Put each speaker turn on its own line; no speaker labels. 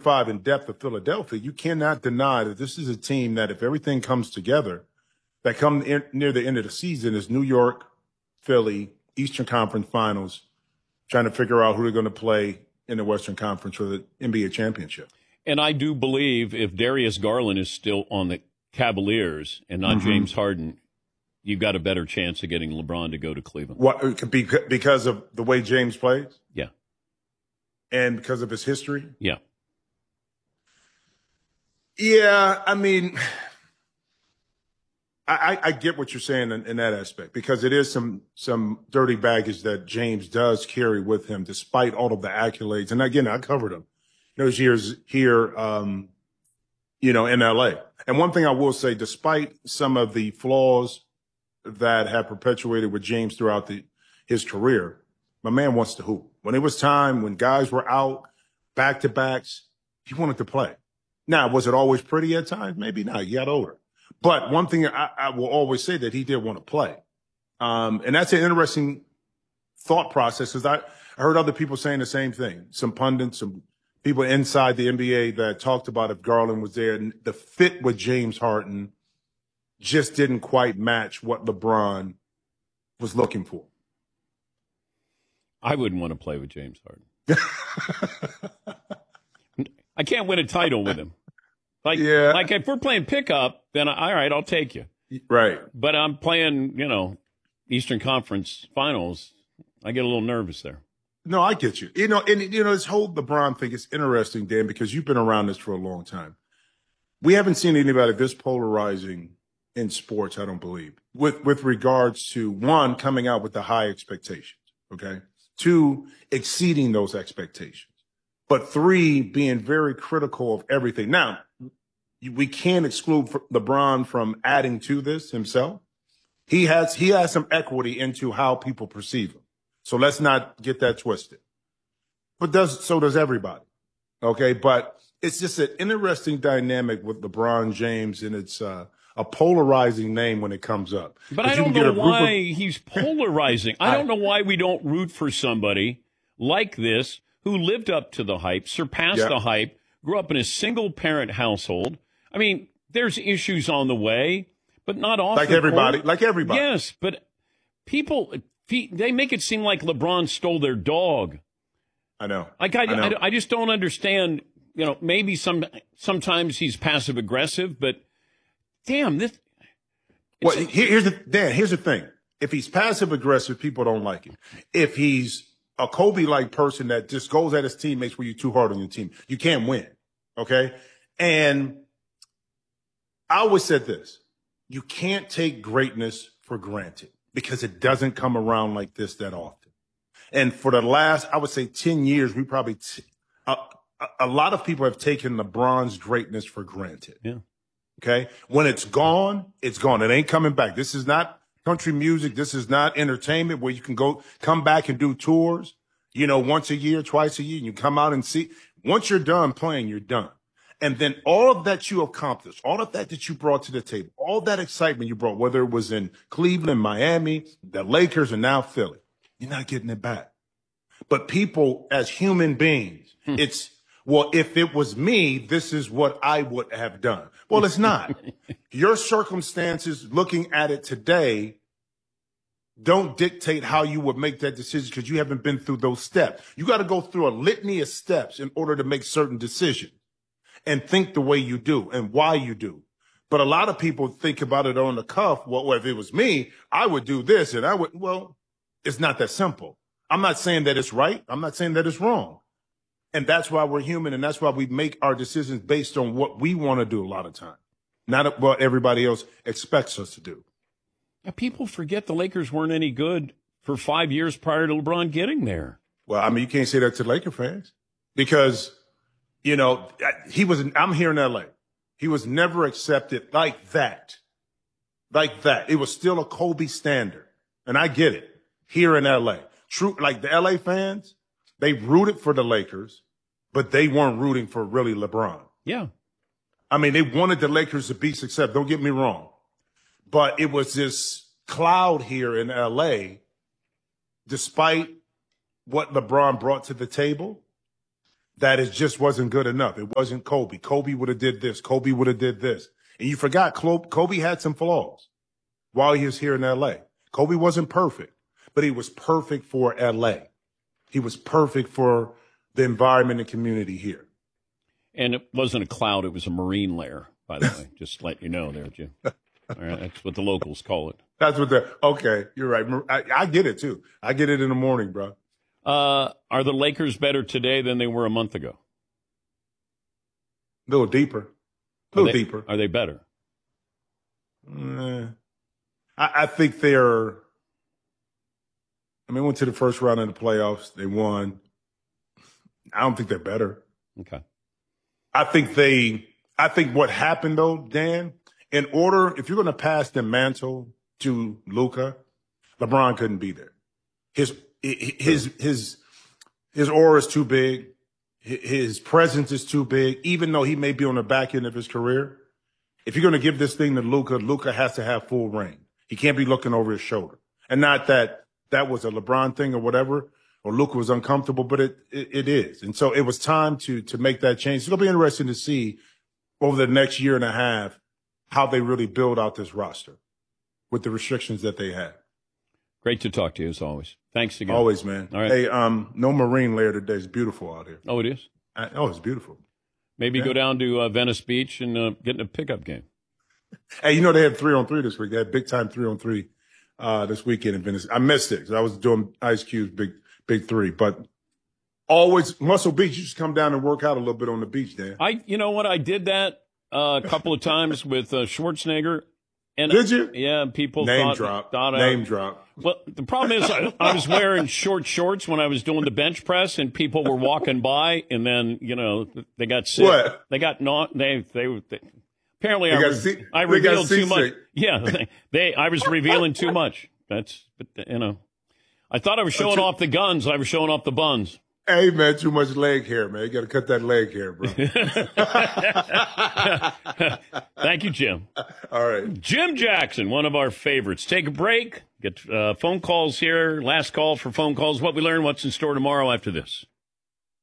105 in depth of Philadelphia, you cannot deny that this is a team that if everything comes together, that near the end of the season is New York, Philly, Eastern Conference Finals, trying to figure out who they're going to play in the Western Conference for the NBA championship.
And I do believe if Darius Garland is still on the Cavaliers and not James Harden, you've got a better chance of getting LeBron to go to Cleveland.
What, because of the way James plays?
Yeah.
And because of his history?
Yeah.
Yeah, I mean, I get what you're saying in that aspect, because it is some dirty baggage that James does carry with him, despite all of the accolades. And again, I covered him those years here, in LA. And one thing I will say, despite some of the flaws that have perpetuated with James throughout his career, my man wants to hoop. When it was time, when guys were out, back-to-backs, he wanted to play. Now, was it always pretty at times? Maybe not. He got older. But one thing I will always say that he did want to play. And that's an interesting thought process, because I heard other people saying the same thing. Some pundits, some people inside the NBA that talked about if Garland was there, and the fit with James Harden just didn't quite match what LeBron was looking for.
I wouldn't want to play with James Harden. I can't win a title with him. Like if we're playing pickup, then all right, I'll take you.
Right.
But I'm playing, Eastern Conference Finals. I get a little nervous there.
No, I get you. This whole LeBron thing is interesting, Dan, because you've been around this for a long time. We haven't seen anybody this polarizing in sports, I don't believe, with regards to, one, coming out with the high expectations, okay? Two, exceeding those expectations. But three, being very critical of everything. Now, we can't exclude LeBron from adding to this himself. He has some equity into how people perceive him. So let's not get that twisted. But so does everybody. Okay. But it's just an interesting dynamic with LeBron James, and it's a polarizing name when it comes up.
But I don't know why he's polarizing. I don't know why we don't root for somebody like this who lived up to the hype, surpassed the hype, grew up in a single-parent household. I mean, there's issues on the way, but not off
like
the
everybody.
court.
Like everybody.
Yes, but people, they make it seem like LeBron stole their dog.
I know.
I just don't understand. Maybe sometimes he's passive-aggressive, but damn, this.
Well, here's the thing. If he's passive-aggressive, people don't like him. If he's a Kobe-like person that just goes at his teammates when you're too hard on your team, you can't win. Okay? And I always said this. You can't take greatness for granted, because it doesn't come around like this that often. And for the last, I would say 10 years, we probably, a lot of people have taken LeBron's greatness for granted.
Yeah.
Okay? When it's gone, it's gone. It ain't coming back. This is not country music. This is not entertainment where you can come back and do tours, once a year, twice a year, and you come out and see. Once you're done playing, you're done. And then all of that you accomplished, all of that you brought to the table, all that excitement you brought, whether it was in Cleveland, Miami, the Lakers, and now Philly, you're not getting it back. But people, as human beings, it's, well, if it was me, this is what I would have done. Well, it's not. Your circumstances, looking at it today, don't dictate how you would make that decision, because you haven't been through those steps. You got to go through a litany of steps in order to make certain decisions and think the way you do and why you do. But a lot of people think about it on the cuff. Well, if it was me, I would do this and I would. Well, it's not that simple. I'm not saying that it's right. I'm not saying that it's wrong. And that's why we're human, and that's why we make our decisions based on what we want to do a lot of times, not what everybody else expects us to do.
People forget the Lakers weren't any good for 5 years prior to LeBron getting there.
Well, I mean, you can't say that to Laker fans, because, I'm here in LA. He was never accepted like that. Like that. It was still a Kobe standard. And I get it. Here in LA. True, like the LA fans, they rooted for the Lakers, but they weren't rooting for really LeBron.
Yeah.
I mean, they wanted the Lakers to be successful. Don't get me wrong. But it was this cloud here in LA, despite what LeBron brought to the table. that it just wasn't good enough. It wasn't Kobe. Kobe would have did this. Kobe would have did this. And you forgot Kobe had some flaws while he was here in L.A. Kobe wasn't perfect, but he was perfect for L.A. He was perfect for the environment and community here.
And it wasn't a cloud. It was a marine layer, by the way. Just to let you know there, Jim. All right, that's what the locals call it.
That's what okay, you're right. I get it, too. I get it in the morning, bro.
Are the Lakers better today than they were a month ago?
A little deeper. A little deeper.
Are they better?
I think they're. I mean, went to the first round of the playoffs. They won. I don't think they're better.
Okay.
I think what happened though, Dan, if you're going to pass the mantle to Luka, LeBron couldn't be there. His aura is too big. His presence is too big, even though he may be on the back end of his career. If you're going to give this thing to Luka, Luka has to have full reign. He can't be looking over his shoulder. And not that was a LeBron thing or whatever, or Luka was uncomfortable, but it is. And so it was time to make that change. It's going to be interesting to see over the next year and a half how they really build out this roster with the restrictions that they have.
Great to talk to you as always. Thanks again.
Always, man.
All right.
Hey, no marine layer today. It's beautiful out here.
Oh, it is?
It's beautiful.
Maybe go down to Venice Beach and get in a pickup game.
Hey, they had 3-on-3 this week. They had big time 3-on-3 this weekend in Venice. I missed it because I was doing Ice Cube's big three. But always Muscle Beach, you just come down and work out a little bit on the beach, Dan.
You know what? I did that a couple of times with Schwarzenegger. And
did you?
Yeah, people
Name
thought
drop.
Well, the problem is I was wearing short shorts when I was doing the bench press, and people were walking by, and then they got sick.
What?
They got apparently I revealed too much. Yeah, I was revealing too much. I thought I was showing off the guns. I was showing off the buns.
Hey, man, too much leg hair, man. You got to cut that leg hair, bro.
Thank you, Jim.
All right.
Jim Jackson, one of our favorites. Take a break. Get phone calls here. Last call for phone calls. What we learn, what's in store tomorrow after this.